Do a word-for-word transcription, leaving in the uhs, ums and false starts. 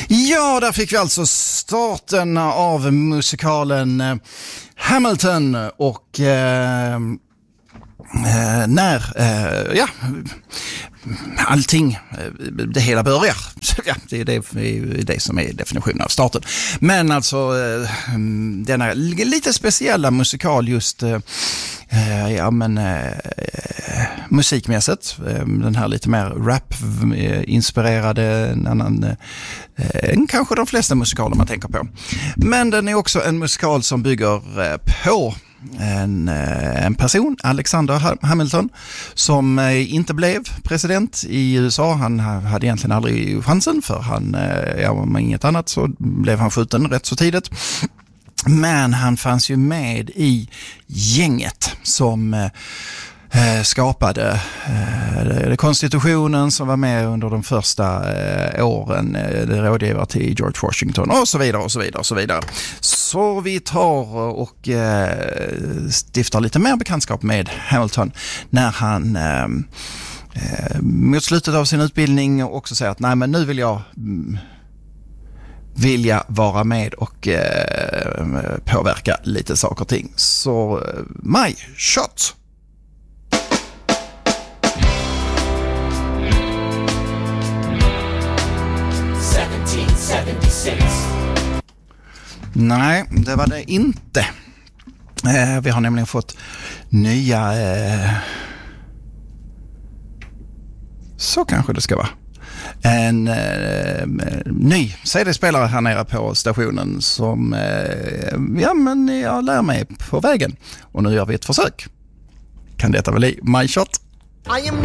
Ja, där fick vi alltså starten av musikalen Hamilton och eh, eh, när eh, ja, allting, det hela börjar. Ja, det är det, det som är definitionen av starten. Men alltså denna lite speciella musikal just ja men musikmässigt, den här lite mer rap-inspirerade en annan än kanske de flesta musikaler man tänker på. Men den är också en musikal som bygger på En, en person, Alexander Hamilton, som inte blev president i U S A. Han hade egentligen aldrig chansen, för han, ja, om inget annat så blev han skjuten rätt så tidigt. Men han fanns ju med i gänget som eh, skapade eh, konstitutionen, som var med under de första eh, åren, eh, rådgivare till George Washington och så vidare och så vidare och så vidare. Så vi tar och eh, stiftar lite mer bekantskap med Hamilton när han eh, eh, mot slutet av sin utbildning också säger att nej, men nu vill jag mm, vill jag vara med och eh, påverka lite saker och ting. Så eh, my shot! seventeen seventy-six. Nej, det var det inte. Eh, vi har nämligen fått nya... Eh, så kanske det ska vara. En eh, ny C D-spelare här nere på stationen som eh, ja, men jag lär mig på vägen. Och nu gör vi ett försök. Kan detta väl bli my shot? I am not